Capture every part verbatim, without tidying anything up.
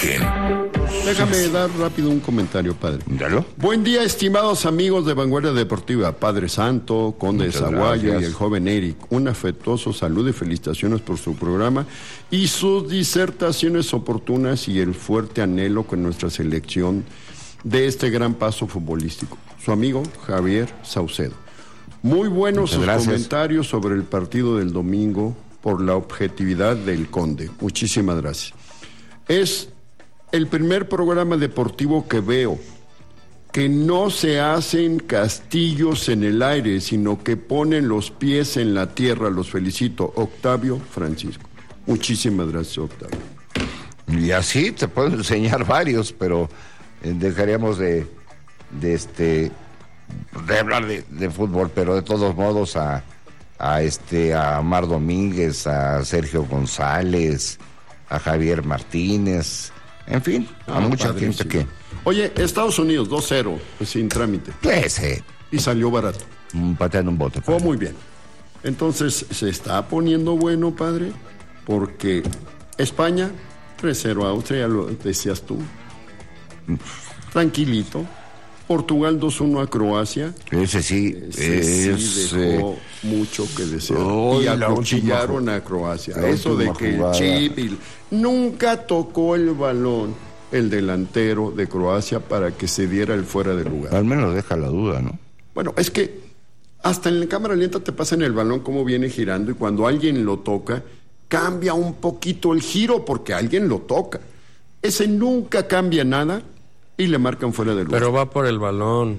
imagen. Déjame dar rápido un comentario, padre. Dalo. Buen día, estimados amigos de Vanguardia Deportiva. Padre Santo, Conde de Zaguayo y el joven Eric. Un afectuoso saludo y felicitaciones por su programa y sus disertaciones oportunas y el fuerte anhelo con nuestra selección de este gran paso futbolístico. Su amigo Javier Saucedo. Muy buenos sus comentarios sobre el partido del domingo por la objetividad del Conde. Muchísimas gracias. Es el primer programa deportivo que veo que no se hacen castillos en el aire, sino que ponen los pies en la tierra. Los felicito. Octavio Francisco. Muchísimas gracias, Octavio. Y así te puedo enseñar varios, pero eh, dejaríamos de, de este de hablar de, de fútbol, pero de todos modos a, a este a Mar Domínguez, a Sergio González, a Javier Martínez, en fin, a ah, mucha padre, gente sí. que... Oye, Estados Unidos dos cero, pues, sin trámite. Pues, eh. Y salió barato. Un pateando un bote. Fue muy bien. Entonces, se está poniendo bueno, padre, porque España, tres cero a Austria, ya lo decías tú. Tranquilito. Portugal dos uno a Croacia. Ese sí, Ese es, sí dejó eh, mucho que desear. Oh, y acuchillaron a Croacia. Eso de que jugada. el chip y, nunca tocó el balón el delantero de Croacia para que se diera el fuera de lugar. Al menos deja la duda, ¿no? Bueno, es que hasta en la cámara lenta te pasan el balón cómo viene girando y cuando alguien lo toca, cambia un poquito el giro porque alguien lo toca. Ese nunca cambia nada. Y le marcan fuera del lugar. Pero va por el balón.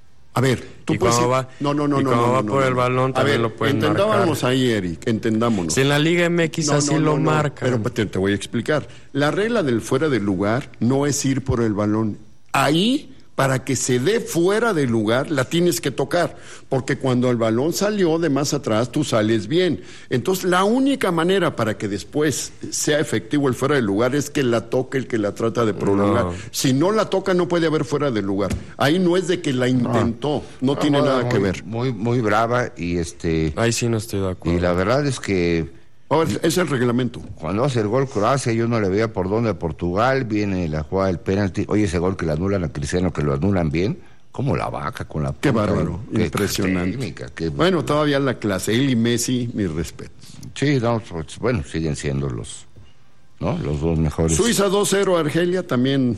A ver, tú y puedes... Cuando va, no, no, no, y no. cuando no, va no, por no, el balón también a ver, lo pueden entendámonos marcar. ahí, Eric, entendámonos. Si en la Liga M X no, así no, no, lo no, marcan. Pero te, te voy a explicar. La regla del fuera del lugar no es ir por el balón. Ahí, para que se dé fuera del lugar, la tienes que tocar. Porque cuando el balón salió de más atrás, tú sales bien. Entonces, la única manera para que después sea efectivo el fuera del lugar es que la toque el que la trata de prolongar. No. Si no la toca, no puede haber fuera del lugar. Ahí no es de que la intentó. No, no tiene no, nada muy, que ver. Muy, muy brava y este... Ahí sí no estoy de acuerdo. Y la verdad es que... A ver, es el reglamento. Cuando hace el gol Croacia, yo no le veía por dónde a Portugal, viene la jugada del penalti. Oye, ese gol que le anulan a Cristiano, que lo anulan bien, como la vaca con la... Qué bárbaro, qué impresionante. Técnica, qué... Bueno, todavía la clase, él y Messi, mis respetos. Sí, no, pues, bueno, siguen siendo los, ¿no? Los dos mejores. Suiza dos cero, Argelia también...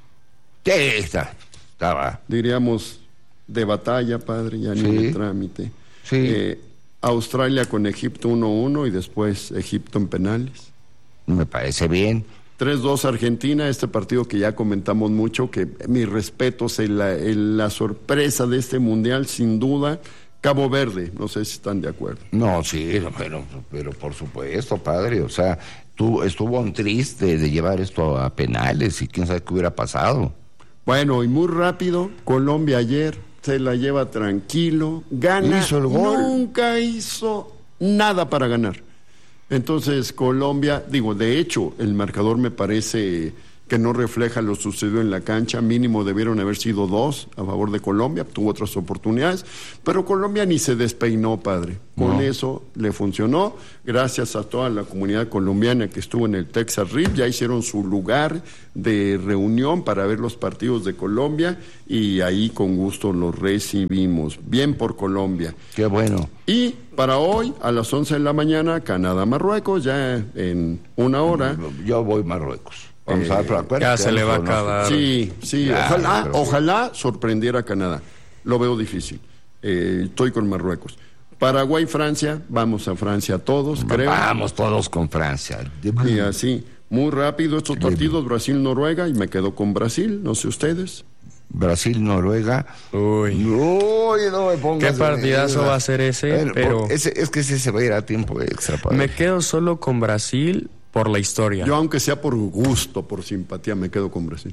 Sí, está, estaba... Diríamos, de batalla, padre, ya sí. ni de trámite. Sí. Eh, Australia con Egipto uno uno y después Egipto en penales. Me parece bien. tres dos Argentina, este partido que ya comentamos mucho, que mis respetos en la, en la sorpresa de este mundial, sin duda, Cabo Verde, no sé si están de acuerdo. No, sí, pero, pero por supuesto, padre, o sea, tú, estuvo un triste de llevar esto a penales y quién sabe qué hubiera pasado. Bueno, y muy rápido, Colombia ayer se la lleva tranquilo, gana, hizo el gol. Nunca hizo nada para ganar. Entonces Colombia, digo, de hecho el marcador me parece que no refleja lo sucedido en la cancha, mínimo debieron haber sido dos a favor de Colombia, tuvo otras oportunidades, pero Colombia ni se despeinó, padre. Con no. eso le funcionó, gracias a toda la comunidad colombiana que estuvo en el Texas R I F, ya hicieron su lugar de reunión para ver los partidos de Colombia y ahí con gusto los recibimos. Bien por Colombia. Qué bueno. Y para hoy, a las once de la mañana, Canadá-Marruecos, ya en una hora. Yo voy Marruecos. Vamos eh, a ver, ya se le va a acabar. Sí, sí, ya, ojalá, pero... ojalá sorprendiera a Canadá. Lo veo difícil. Eh, estoy con Marruecos. Paraguay-Francia, vamos a Francia todos, creo. Vamos todos con Francia. Y así, muy rápido estos partidos, Brasil-Noruega, y me quedo con Brasil, no sé ustedes. Brasil-Noruega. Uy. Uy, no me pongas. Qué partidazo va a ser ese, pero... pero... Ese, es que ese se va a ir a tiempo extra, padre. Me quedo solo con Brasil por la historia. Yo, aunque sea por gusto, por simpatía, me quedo con Brasil.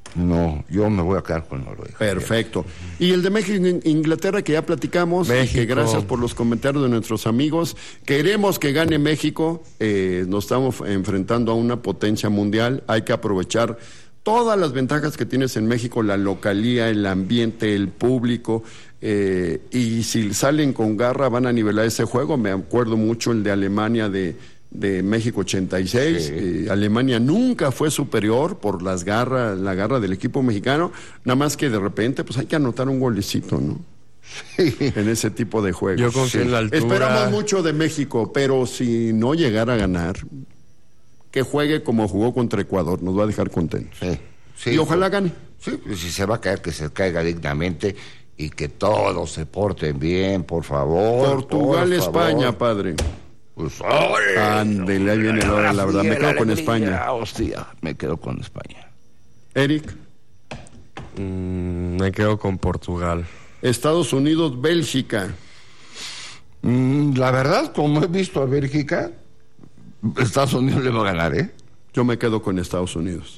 No, yo me voy a quedar con Noruega. Perfecto. Y el de México e Inglaterra, que ya platicamos, México. Y que gracias por los comentarios de nuestros amigos. Queremos que gane México, eh, nos estamos enfrentando a una potencia mundial, hay que aprovechar todas las ventajas que tienes en México, la localía, el ambiente, el público, eh, y si salen con garra van a nivelar ese juego. Me acuerdo mucho el de Alemania de de México ochenta y seis. Sí. Eh, Alemania nunca fue superior por las garras, la garra del equipo mexicano, nada más que de repente pues hay que anotar un golecito, ¿no? Sí. En ese tipo de juegos. Yo confío sí. en la altura. Esperamos mucho de México, pero si no llegara a ganar, que juegue como jugó contra Ecuador, nos va a dejar contentos. Sí. Sí, y ojalá gane. Sí, pues si se va a caer, que se caiga dignamente y que todos se porten bien, por favor. Portugal, por España, favor. Padre. Pues, ¡ay! Ándele, ahí viene la hora, la verdad. Me quedo con España. Hostia, me quedo con España. Eric. Mm, me quedo con Portugal. Estados Unidos, Bélgica. Mm, la verdad, como he visto a Bélgica, Estados Unidos le va a ganar, ¿eh? Yo me quedo con Estados Unidos.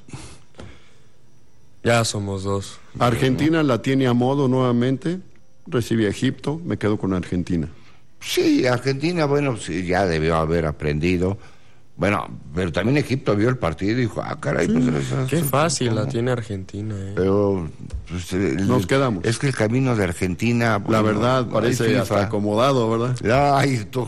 Ya somos dos. Argentina la tiene a modo nuevamente. Recibe a Egipto. Me quedo con Argentina. Sí, Argentina, bueno, sí, ya debió haber aprendido. Bueno, pero también Egipto vio el partido y dijo, ah, caray, pues... Sí. Qué eso, fácil ¿cómo? La tiene Argentina, eh. Pero... Pues, el, nos quedamos. Es que el camino de Argentina... Bueno, la verdad, parece hasta acomodado, ¿verdad? Ay, tú...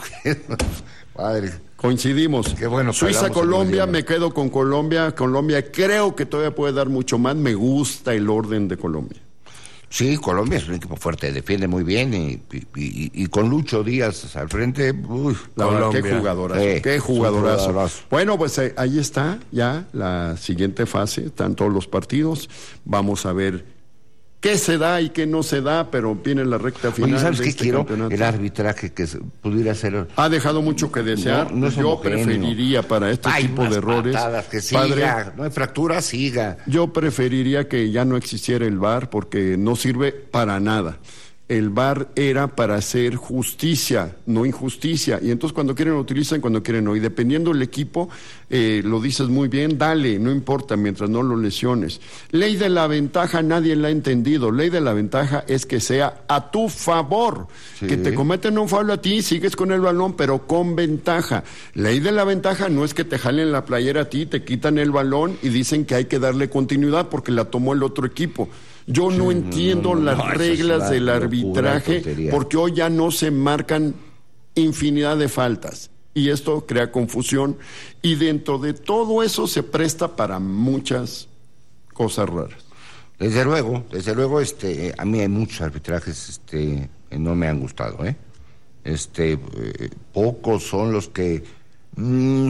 Padre... Coincidimos. Qué bueno. Suiza, Colombia, me quedo con Colombia. Colombia creo que todavía puede dar mucho más. Me gusta el orden de Colombia. Sí, Colombia es un equipo fuerte, defiende muy bien y, y, y, y con Lucho Díaz al frente, uy, la verdad, qué jugadorazo, sí, qué jugadorazo. jugadorazo. Bueno, pues eh, ahí está ya la siguiente fase, están todos los partidos. Vamos a ver qué se da y qué no se da, pero viene la recta final. Oye, ¿sabes de qué este quiero? Campeonato. El arbitraje que pudiera ser... Ha dejado mucho que desear. No, no Yo homogéneo. preferiría para este Hay tipo de errores... Patadas, que siga, padre, no hay fractura, siga. Yo preferiría que ya no existiera el V A R porque no sirve para nada. El V A R era para hacer justicia, no injusticia. Y entonces cuando quieren lo utilizan, cuando quieren no. Y dependiendo del equipo, eh, lo dices muy bien, dale, no importa, mientras no lo lesiones. Ley de la ventaja, nadie la ha entendido. Ley de la ventaja es que sea a tu favor. Sí. Que te cometen un foul a ti, sigues con el balón, pero con ventaja. Ley de la ventaja no es que te jalen la playera a ti, te quitan el balón y dicen que hay que darle continuidad porque la tomó el otro equipo. Yo no entiendo las no, reglas del arbitraje porque hoy ya no se marcan infinidad de faltas y esto crea confusión y dentro de todo eso se presta para muchas cosas raras. Desde luego, desde luego, este, a mí hay muchos arbitrajes, este, que no me han gustado, ¿eh? Este, eh, pocos son los que mmm,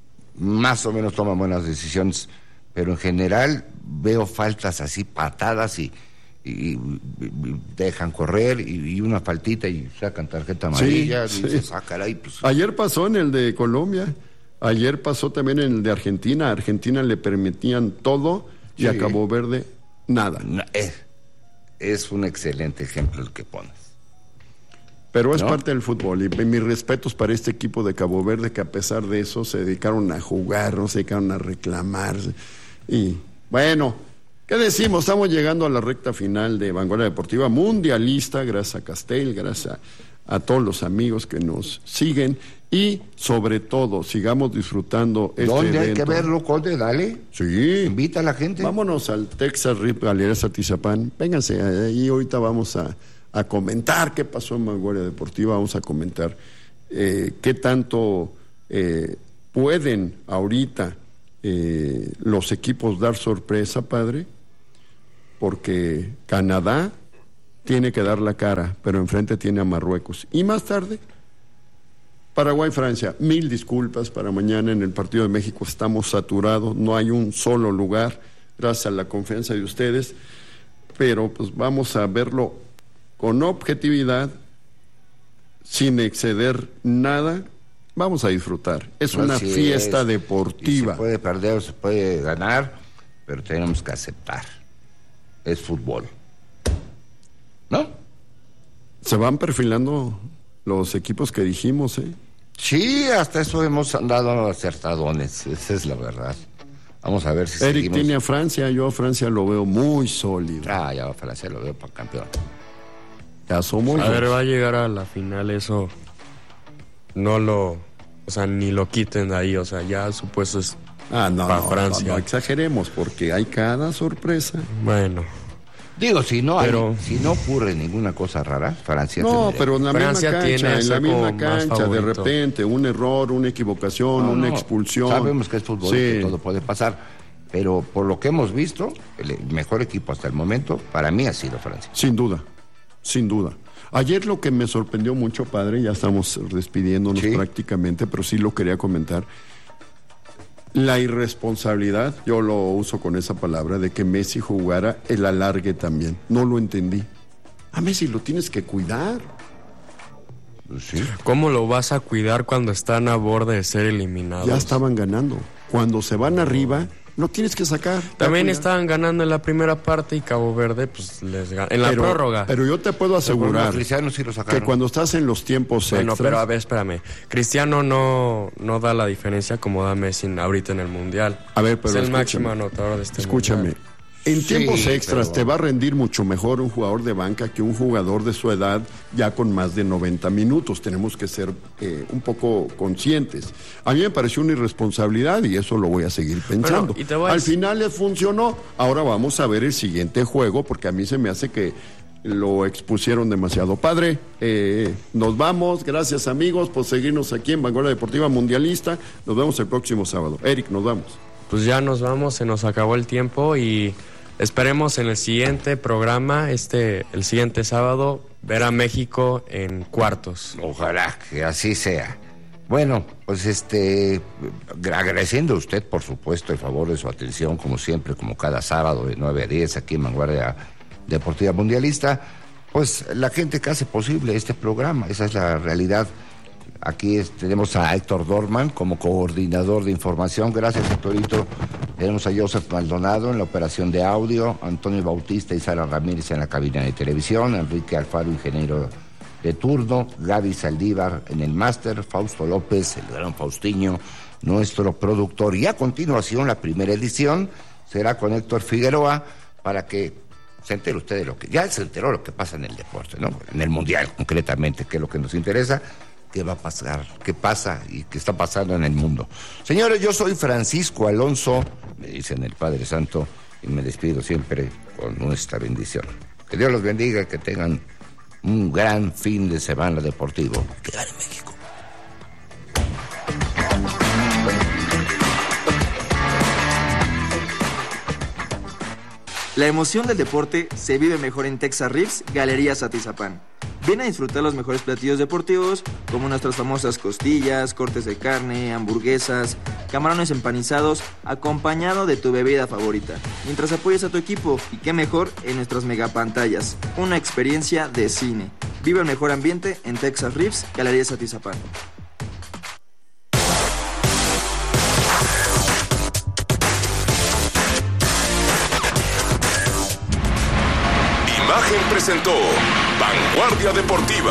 más o menos toman buenas decisiones. Pero en general veo faltas así, patadas y, y, y dejan correr y, y una faltita y sacan tarjeta amarilla. Sí, y sí. Se sacan ahí, pues. Ayer pasó en el de Colombia, ayer pasó también en el de Argentina. A Argentina le permitían todo y sí. A Cabo Verde nada. No, es, es un excelente ejemplo el que pones. Pero es ¿no? parte del fútbol y mis respetos para este equipo de Cabo Verde que a pesar de eso se dedicaron a jugar, no se dedicaron a reclamar. Y bueno, ¿qué decimos? Estamos llegando a la recta final de Vanguardia Deportiva Mundialista, gracias a Castel, gracias a, a todos los amigos que nos siguen y sobre todo sigamos disfrando este ¿Dónde evento. hay que verlo, Conde? Dale. Sí. Invita a la gente. Vámonos al Texas Rip Galerías Atizapán. Vénganse, ahí ahorita vamos a, a comentar qué pasó en Vanguardia Deportiva, vamos a comentar eh, qué tanto eh, pueden ahorita Eh, los equipos dar sorpresa, padre, porque Canadá tiene que dar la cara, pero enfrente tiene a Marruecos. Y más tarde, Paraguay, Francia. Mil disculpas para mañana en el partido de México. Estamos saturados, no hay un solo lugar, gracias a la confianza de ustedes, pero pues vamos a verlo con objetividad, sin exceder nada. Vamos a disfrutar. Es una Así fiesta es. deportiva. Y se puede perder o se puede ganar, pero tenemos que aceptar. Es fútbol. ¿No? Se van perfilando los equipos que dijimos, ¿eh? Sí, hasta eso hemos andado acertadones. Esa es la verdad. Vamos a ver si Eric seguimos. tiene a Francia. Yo a Francia lo veo muy sólido. Ah, ya a Francia lo veo para campeón. Ya somos. A ver, va a llegar a la final eso. No lo, o sea, ni lo quiten de ahí, o sea, ya su puesto es ah, no, para no, Francia. No, no exageremos, porque hay cada sorpresa. Bueno, Digo, si no, pero, hay, si no ocurre ninguna cosa rara, Francia... No, se... pero en la Francia misma cancha, tiene en la misma cancha, de favorito. repente, un error, una equivocación, no, una no, expulsión. Sabemos que es fútbol, sí. que todo puede pasar, pero por lo que hemos visto, el mejor equipo hasta el momento, para mí ha sido Francia. Sin duda, sin duda. Ayer lo que me sorprendió mucho, padre, ya estamos despidiéndonos sí. prácticamente, pero sí lo quería comentar. La irresponsabilidad, yo lo uso con esa palabra, de que Messi jugara el alargue también. No lo entendí. A Messi lo tienes que cuidar. Sí. ¿Cómo lo vas a cuidar cuando están a borde de ser eliminados? Ya estaban ganando. Cuando se van arriba, lo tienes que sacar. También estaban ganando en la primera parte y Cabo Verde, pues les ganó. En la pero, prórroga. Pero yo te puedo asegurar Cristiano sí lo que cuando estás en los tiempos bueno, extras... pero a ver, espérame. Cristiano no, no da la diferencia como da Messi ahorita en el Mundial. A ver, pero es el escúchame, máximo anotador de este Escúchame. Mundial. En Sí, tiempos extras pero... te va a rendir mucho mejor un jugador de banca que un jugador de su edad ya con más de noventa minutos. Tenemos que ser eh, un poco conscientes. A mí me pareció una irresponsabilidad y eso lo voy a seguir pensando. Bueno, y te voy a Al decir... final les funcionó. Ahora vamos a ver el siguiente juego porque a mí se me hace que lo expusieron demasiado. Padre, eh, nos vamos. Gracias, amigos, por seguirnos aquí en Vanguardia Deportiva Mundialista. Nos vemos el próximo sábado. Eric, nos vamos. Pues ya nos vamos, se nos acabó el tiempo y esperemos en el siguiente programa, este, el siguiente sábado, ver a México en cuartos. Ojalá que así sea. Bueno, pues este, agradeciendo a usted, por supuesto, el favor de su atención, como siempre, como cada sábado de nueve a diez aquí en Vanguardia Deportiva Mundialista, pues la gente que hace posible este programa, esa es la realidad. Aquí es, tenemos a Héctor Dorman como coordinador de información. Gracias, Héctorito. Tenemos a Joseph Maldonado en la operación de audio, Antonio Bautista y Sara Ramírez en la cabina de televisión, Enrique Alfaro, ingeniero de turno, Gaby Saldívar en el máster, Fausto López, el gran Faustiño, nuestro productor. Y a continuación, la primera edición será con Héctor Figueroa para que se entere usted de lo que... Ya se enteró lo que pasa en el deporte, ¿no? En el Mundial, concretamente, que es lo que nos interesa. ¿Qué va a pasar? ¿Qué pasa y qué está pasando en el mundo? Señores, yo soy Francisco Alonso, me dicen el Padre Santo, y me despido siempre con nuestra bendición. Que Dios los bendiga y que tengan un gran fin de semana deportivo. Que gane México. La emoción del deporte se vive mejor en Texas Ribs, Galerías Atizapán. Ven a disfrutar los mejores platillos deportivos como nuestras famosas costillas, cortes de carne, hamburguesas, camarones empanizados, acompañado de tu bebida favorita, mientras apoyas a tu equipo y qué mejor en nuestras megapantallas. Una experiencia de cine. Vive el mejor ambiente en Texas Ribs, Galerías Atizapán. Imagen presentó Vanguardia Deportiva.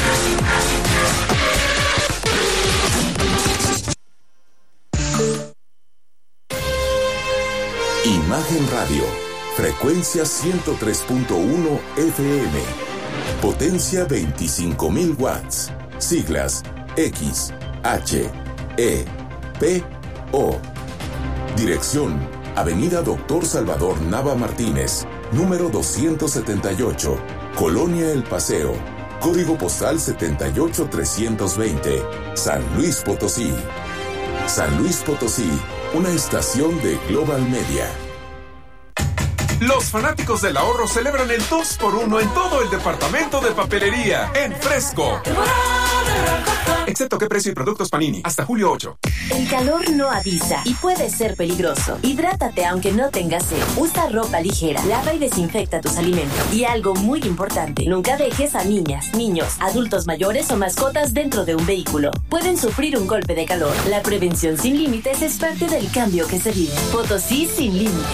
Imagen Radio, frecuencia ciento tres punto uno F M, potencia veinticinco mil watts, siglas X, H, E, P, O. Dirección, Avenida Doctor Salvador Nava Martínez, número doscientos setenta y ocho, Colonia El Paseo, código postal setenta y ocho trescientos veinte, San Luis Potosí. San Luis Potosí, una estación de Global Media. Los fanáticos del ahorro celebran el dos por uno en todo el departamento de papelería, en Fresco. Excepto que precio y productos Panini, hasta julio ocho. El calor no avisa y puede ser peligroso. Hidrátate aunque no tengas sed. Usa ropa ligera, lava y desinfecta tus alimentos. Y algo muy importante, nunca dejes a niñas, niños, adultos mayores o mascotas dentro de un vehículo. Pueden sufrir un golpe de calor. La prevención sin límites es parte del cambio que se vive. Potosí sin límites.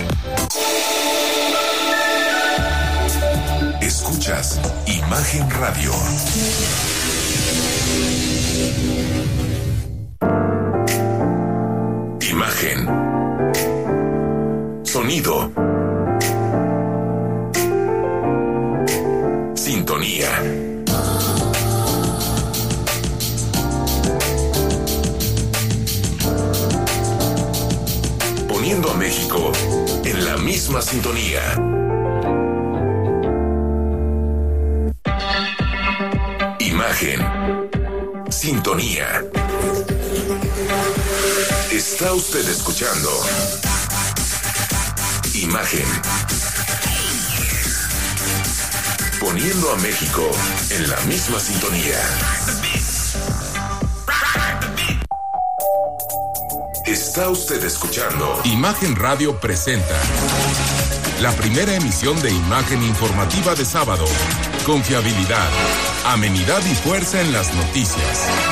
Escuchas Imagen Radio. Imagen. Sonido. Sintonía. Poniendo a México en la misma sintonía. Imagen. Sintonía. Está usted escuchando Imagen. Poniendo a México en la misma sintonía. Está usted escuchando Imagen Radio presenta la primera emisión de Imagen Informativa de sábado. Confiabilidad, amenidad y fuerza en las noticias.